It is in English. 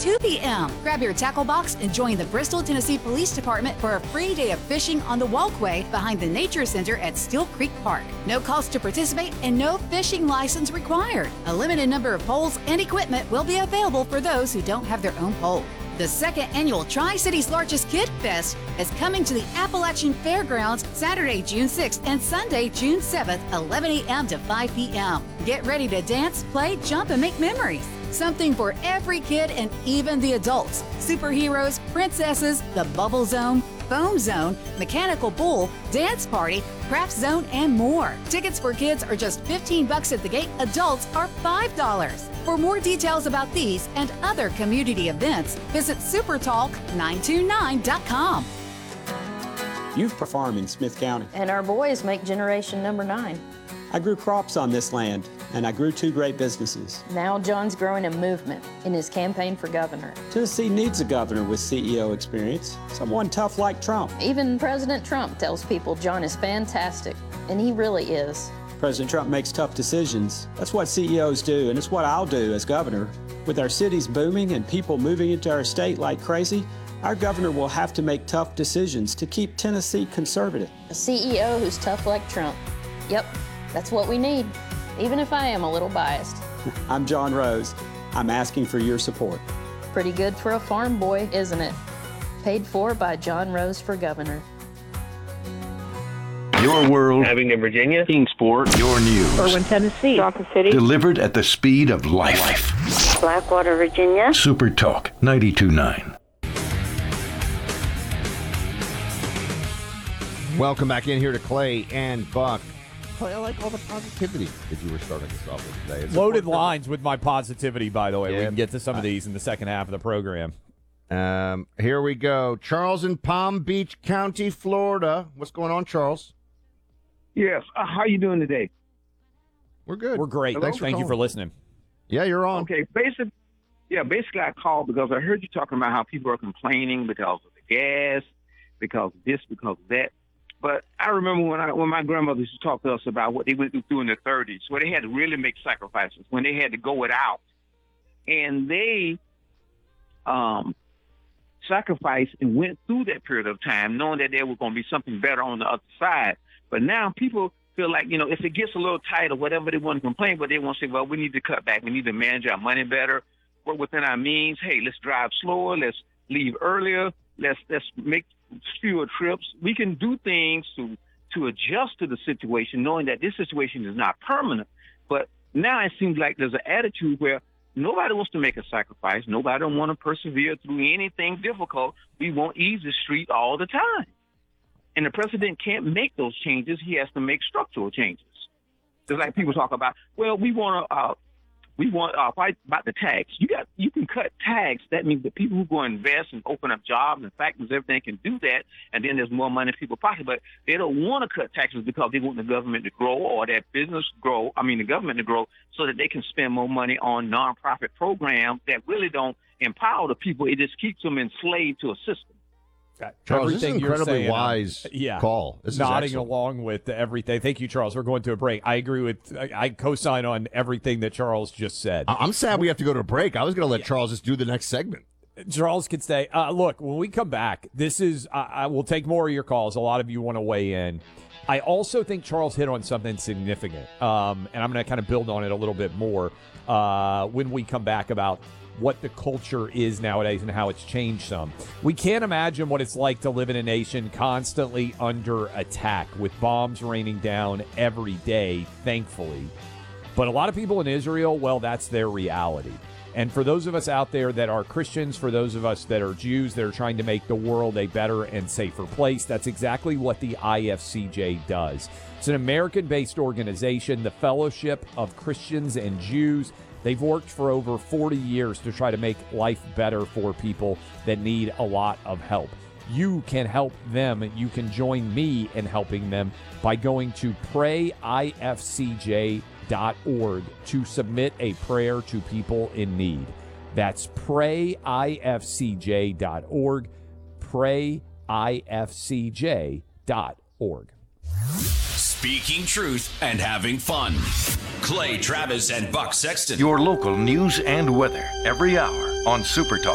2 p.m. Grab your tackle box and join the Bristol, Tennessee Police Department for a free day of fishing on the walkway behind the Nature Center at Steel Creek Park. No cost to participate and no fishing license required. A limited number of poles and equipment will be available for those who don't have their own pole. The second annual Tri-Cities Largest Kid Fest is coming to the Appalachian Fairgrounds Saturday, June 6th and Sunday, June 7th, 11 a.m. to 5 p.m. Get ready to dance, play, jump, and make memories. Something for every kid and even the adults. Superheroes, princesses, the Bubble Zone, Foam Zone, Mechanical Bull, Dance Party, Craft Zone, and more. Tickets for kids are just $15 at the gate. Adults are $5. For more details about these and other community events, visit supertalk929.com. Youth perform in Smith County. And our boys make generation number 9. I grew crops on this land, and I grew 2 great businesses. Now John's growing a movement in his campaign for governor. Tennessee needs a governor with CEO experience, someone tough like Trump. Even President Trump tells people John is fantastic, and he really is. President Trump makes tough decisions. That's what CEOs do, and it's what I'll do as governor. With our cities booming and people moving into our state like crazy, our governor will have to make tough decisions to keep Tennessee conservative. A CEO who's tough like Trump. Yep, that's what we need, even if I am a little biased. I'm John Rose. I'm asking for your support. Pretty good for a farm boy, isn't it? Paid for by John Rose for governor. Your world. Abingdon, Virginia. Kingsport. Your news. Irwin, Tennessee. Johnson City. Delivered at the speed of life. Blackwater, Virginia. Super Talk 92.9. Welcome back in here to Clay and Buck. Clay, I like all the positivity that you were starting us off with today. It's loaded lines with my positivity, by the way. Yeah. We can get to some of these in the second half of the program. Here we go. Charles in Palm Beach County, Florida. What's going on, Charles? Yes. How you doing today? We're good. We're great. Thanks Thank you for listening. Yeah, you're on. Okay. Basically, I called because I heard you talking about how people are complaining because of the gas, because of this, because of that. But I remember when my grandmother used to talk to us about what they went through in the 30s, where they had to really make sacrifices, when they had to go without. And they sacrificed and went through that period of time knowing that there was going to be something better on the other side. But now people feel like, if it gets a little tight or whatever, they want to complain, but they want to say, well, we need to cut back. We need to manage our money better, work within our means. Hey, let's drive slower. Let's leave earlier. Let's make fewer trips. We can do things to adjust to the situation, knowing that this situation is not permanent. But now it seems like there's an attitude where nobody wants to make a sacrifice. Nobody don't want to persevere through anything difficult. We want easy street all the time. And the president can't make those changes. He has to make structural changes. Just like people talk about, well, we want to fight about the tax. You can cut tax. That means that people who go invest and open up jobs and factories, everything can do that, and then there's more money in people's pockets. But they don't want to cut taxes because they want the government to grow or that business grow. The government to grow so that they can spend more money on nonprofit programs that really don't empower the people. It just keeps them enslaved to a system. Charles, this is an incredibly wise call. This nodding along with everything. Thank you, Charles. We're going to a break. I agree I co-sign on everything that Charles just said. I'm sad we have to go to a break. I was going to let Charles just do the next segment. Charles could stay. Look, when we come back, this is I will take more of your calls. A lot of you want to weigh in. I also think Charles hit on something significant, and I'm going to kind of build on it a little bit more when we come back about what the culture is nowadays and how it's changed some. We can't imagine what it's like to live in a nation constantly under attack with bombs raining down every day, thankfully. But a lot of people in Israel, well, that's their reality. And for those of us out there that are Christians, for those of us that are Jews that are trying to make the world a better and safer place, that's exactly what the IFCJ does. It's an American-based organization, the Fellowship of Christians and Jews. They've worked for over 40 years to try to make life better for people that need a lot of help. You can help them. You can join me in helping them by going to prayifcj.org to submit a prayer to people in need. That's prayifcj.org, prayifcj.org. Speaking truth and having fun. Clay Travis and Buck Sexton. Your local news and weather every hour on Super Talk.